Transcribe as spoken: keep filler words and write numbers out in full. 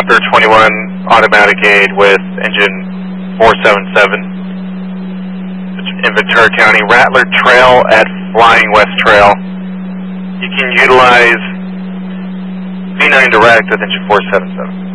Helicopter twenty-one, automatic aid with engine four seven seven in Ventura County, Rattler Trail at Flying West Trail. You can utilize V nine direct with engine four seven seven.